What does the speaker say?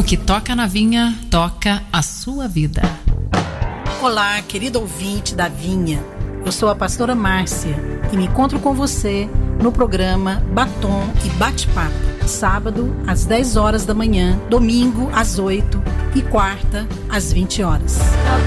que toca na vinha, toca a sua vida. Olá, querido ouvinte da Vinha. Eu sou a pastora Márcia e me encontro com você no programa Batom e Bate-Papo. Sábado, às 10 horas da manhã, domingo, às 8 e quarta, às 20 horas.